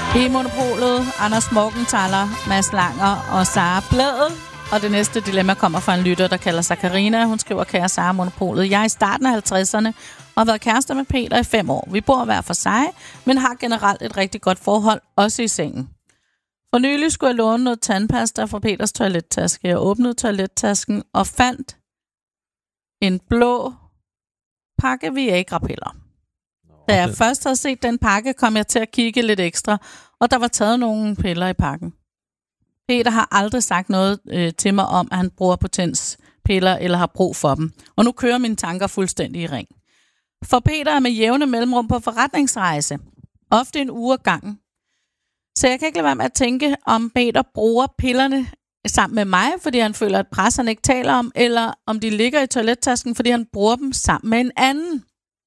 I Monopolet, Anders Morgenthaler, Mads Langer og Sara Blædel. Og det næste dilemma kommer fra en lytter, der kalder sig Karina. Hun skriver, kære Sara Monopolet, jeg er i starten af 50'erne og har været kærester med Peter i 5 år. Vi bor hver for sig, men har generelt et rigtig godt forhold, også i sengen. For nylig skulle jeg låne noget tandpasta fra Peters toilettaske. Jeg åbnede toilettasken og fandt en blå pakke Viagra-piller. Da jeg først havde set den pakke, kom jeg til at kigge lidt ekstra, og der var taget nogle piller i pakken. Peter har aldrig sagt noget til mig om, at han bruger potenspiller eller har brug for dem. Og nu kører mine tanker fuldstændig i ring. For Peter er med jævne mellemrum på forretningsrejse. Ofte en uge ad gangen. Så jeg kan ikke lade være med at tænke, om Peter bruger pillerne sammen med mig, fordi han føler et pres, han ikke taler om, eller om de ligger i toilettasken, fordi han bruger dem sammen med en anden.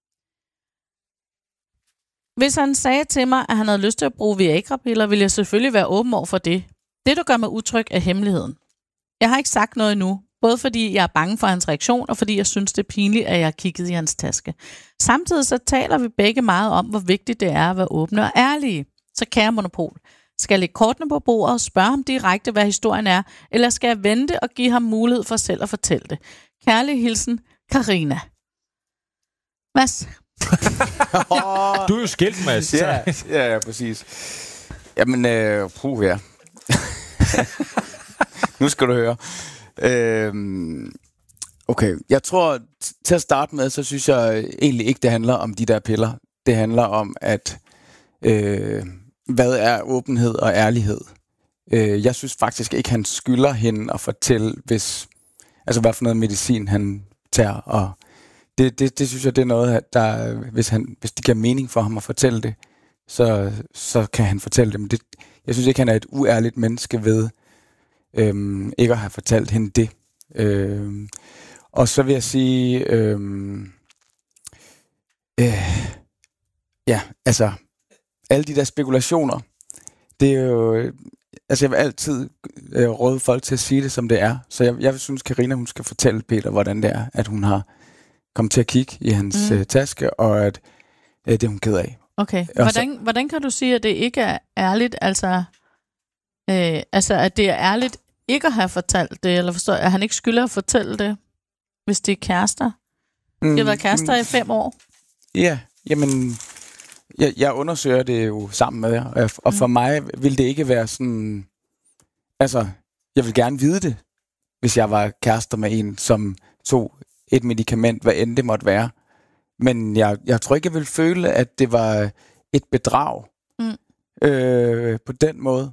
Hvis han sagde til mig, at han havde lyst til at bruge Viagra-piller, ville jeg selvfølgelig være åben over for det. Det, der gør mig utryg, er hemmeligheden. Jeg har ikke sagt noget endnu, både fordi jeg er bange for hans reaktion, og fordi jeg synes, det er pinligt, at jeg har kigget i hans taske. Samtidig så taler vi begge meget om, hvor vigtigt det er at være åbne og ærlige. Så kære Monopol, skal jeg lægge kortene på bordet og spørge ham direkte, hvad historien er, eller skal jeg vente og give ham mulighed for selv at fortælle det? Kærlig hilsen, Karina. Mads? Du er jo skilt, Mads. Ja, præcis. Jamen, ja. Nu skal du høre. Okay, jeg tror, til at starte med, så synes jeg egentlig ikke, det handler om de der piller. Det handler om, at hvad er åbenhed og ærlighed? Jeg synes faktisk ikke, han skylder hende at fortælle, hvad for noget medicin han tager. Og det synes jeg, det er noget, der, hvis det giver mening for ham at fortælle det, så kan han fortælle det. Men jeg synes ikke, han er et uærligt menneske ved ikke at have fortalt hende det. Og så vil jeg sige, alle de der spekulationer, det er jo, jeg vil altid råde folk til at sige det, som det er. Så jeg synes, Karina, hun skal fortælle Peter, hvordan det er, at hun har kommet til at kigge i hans taske, og at det er hun ked af. Okay. Hvordan kan du sige, at det ikke er ærligt, at det er ærligt ikke at have fortalt det, eller forstår, at han ikke skylder at fortælle det, hvis det er kærester? De har været kærester i 5 år. Ja, jamen, jeg undersøger det jo sammen med jer, og for mig vil det ikke være sådan, jeg vil gerne vide det, hvis jeg var kærester med en, som tog et medicament, hvad end det måtte være. Men jeg tror ikke, jeg ville føle, at det var et bedrag på den måde.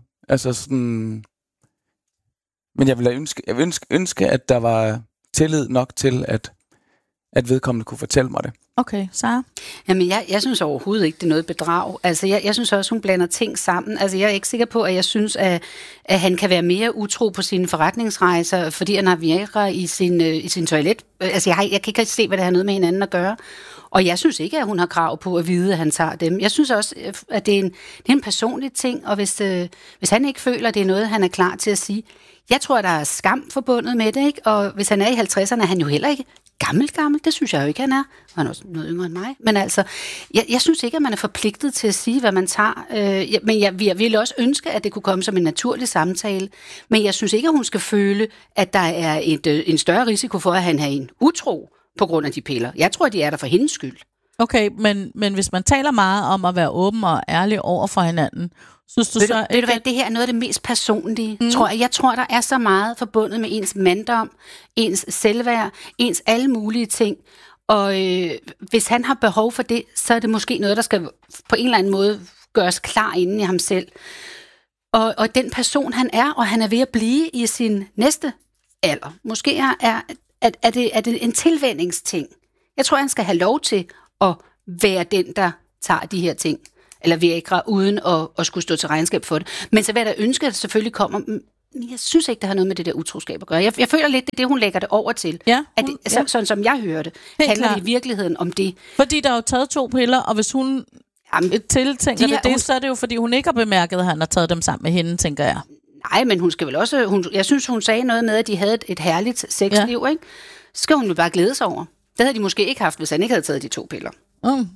Men jeg ville ønske, at der var tillid nok til, at vedkommende kunne fortælle mig det. Okay, Sara? Jamen, jeg synes overhovedet ikke, det er noget bedrag. Altså, jeg synes også, hun blander ting sammen. Altså, jeg er ikke sikker på, at jeg synes, at han kan være mere utro på sine forretningsrejser, fordi han har Viagra i sin toilet. Altså, jeg kan ikke se, hvad det har noget med hinanden at gøre. Og jeg synes ikke, at hun har krav på at vide, at han tager dem. Jeg synes også, at det er en personlig ting, og hvis han ikke føler, at det er noget, han er klar til at sige. Jeg tror, der er skam forbundet med det, ikke? Og hvis han er i 50'erne, er han jo heller ikke gammel. Det synes jeg jo ikke, han er. Han er også noget yngre end mig. Men altså, jeg synes ikke, at man er forpligtet til at sige, hvad man tager. Men jeg ville også ønske, at det kunne komme som en naturlig samtale. Men jeg synes ikke, at hun skal føle, at der er en større risiko for, at han har en utro på grund af de piller. Jeg tror, de er der for hendes skyld. Okay, men hvis man taler meget om at være åben og ærlig over for hinanden, synes du så... Ved du hvad, det her er noget af det mest personlige, tror jeg. Jeg tror, der er så meget forbundet med ens manddom, ens selvværd, ens alle mulige ting. Og hvis han har behov for det, så er det måske noget, der skal på en eller anden måde gøres klar inden i ham selv. Og den person, han er, og han er ved at blive i sin næste alder. Måske er det en tilvændingsting. Jeg tror, han skal have lov til at være den, der tager de her ting, eller Viagra, uden at skulle stå til regnskab for det. Men så vil jeg da ønske, at det selvfølgelig kommer. Jeg synes ikke, det har noget med det der utroskab at gøre. Jeg føler lidt, det hun lægger det over til. Ja, sådan som jeg hører det, handler det i virkeligheden om det. Fordi der er jo taget 2 piller, og hvis hun tiltænker det, så er det jo, fordi hun ikke har bemærket, at han har taget dem sammen med hende, tænker jeg. Nej, men hun skal vel også... jeg synes, hun sagde noget med, at de havde et herligt sexliv, ikke? Så skal hun jo bare glæde sig over. Det havde de måske ikke haft, hvis han ikke havde taget de 2 piller.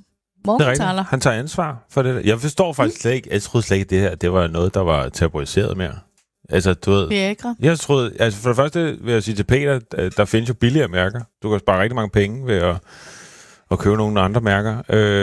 Morgenthaler. Han tager ansvar for det der. Jeg forstår faktisk slet ikke, jeg troede slet ikke, det her, det var noget, der var tabuiseret mere. Altså, du ved... Viagra. Jeg troede... Altså, for det første vil jeg sige til Peter, der findes jo billigere mærker. Du kan spare rigtig mange penge ved at købe nogle andre mærker.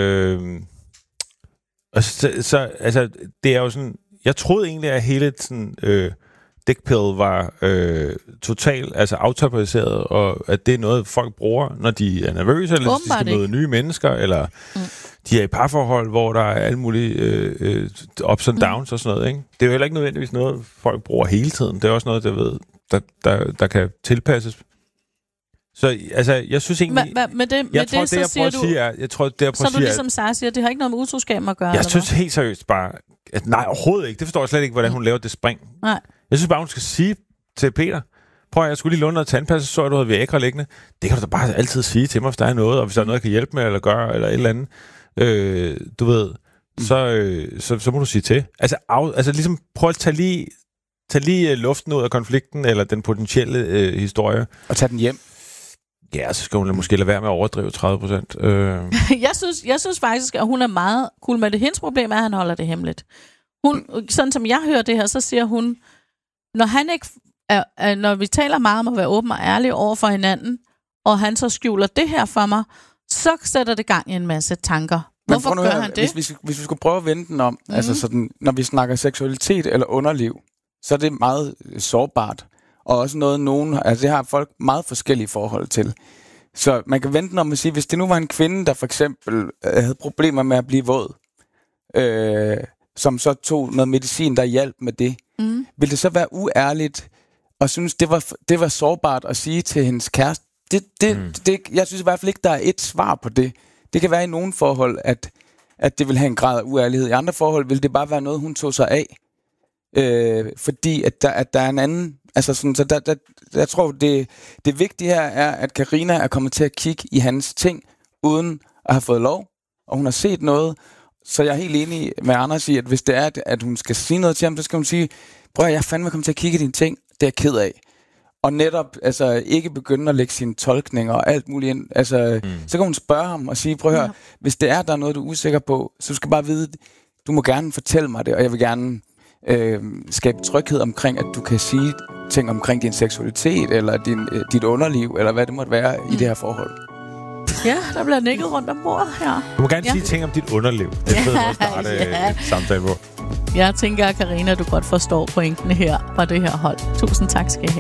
Og så altså, det er jo sådan... Jeg troede egentlig, at hele sådan... dick pill var totalt altså aftabuiseret, og at det er noget, folk bruger, når de er nervøse, eller de skal møde nye mennesker, eller de er i parforhold, hvor der er alle mulige ups and downs og sådan noget. Ikke? Det er jo heller ikke nødvendigvis noget, folk bruger hele tiden. Det er også noget, der kan tilpasses. Så altså, jeg synes egentlig... Jeg tror, så du ligesom Sara siger, det har ikke noget med utroskab at gøre? Jeg synes helt seriøst bare... At, nej, overhovedet ikke. Det forstår jeg slet ikke, hvordan hun laver det spring. Nej. Jeg synes bare, hun skal sige til Peter, prøv at jeg skulle lige låne noget tandpasta, så du havde Viagra liggende. Det kan du da bare altid sige til mig, hvis der er noget, og hvis der er noget, jeg kan hjælpe med, eller gøre, eller et eller andet. Du ved, så må du sige til. Altså ligesom prøv at tage lige luften ud af konflikten, eller den potentielle historie. Og tage den hjem. Ja, så skal hun måske lade være med at overdrive 30%. Jeg synes faktisk, at hun er meget cool med det. Hendes problem er, at han holder det hemmeligt. Hun, sådan som jeg hører det her, så siger hun, når vi taler meget om at være åben og ærlig over for hinanden, og han så skjuler det her for mig, så sætter det gang i en masse tanker. Hvorfor gør han det? Hvis vi skulle prøve at vende den om, altså sådan, når vi snakker seksualitet eller underliv, så er det meget sårbart. Og også noget, det har folk meget forskellige forhold til. Så man kan vente den om at sige, hvis det nu var en kvinde, der for eksempel havde problemer med at blive våd, som så tog noget medicin, der hjalp med det, ville det så være uærligt og synes, det var sårbart at sige til hendes kæreste? Jeg synes i hvert fald ikke, der er et svar på det. Det kan være i nogle forhold, at det vil have en grad af uærlighed. I andre forhold vil det bare være noget, hun tog sig af. Fordi at der er en anden... Altså sådan, så jeg tror, det vigtige her er, at Karina er kommet til at kigge i hans ting, uden at have fået lov, og hun har set noget. Så jeg er helt enig med Anders i, at hvis det er, at hun skal sige noget til ham, så skal hun sige, prøv at jeg fandme kommet til at kigge i dine ting, det er jeg ked af. Og netop altså, ikke begynde at lægge sine tolkninger og alt muligt ind. Altså, så kan hun spørge ham og sige, prøv at høre, hvis det er, der er noget, du er usikker på, så du skal bare vide, du må gerne fortælle mig det, og jeg vil gerne skabe tryghed omkring, at du kan sige ting omkring din seksualitet, eller dit underliv, eller hvad det måtte være i det her forhold. Ja, der bliver nikket rundt om bordet her. Du må gerne sige ting om dit underliv. Det er fedt at starte et samtale på. Jeg tænker, Karina, du godt forstår pointen her fra det her hold. Tusind tak skal I have.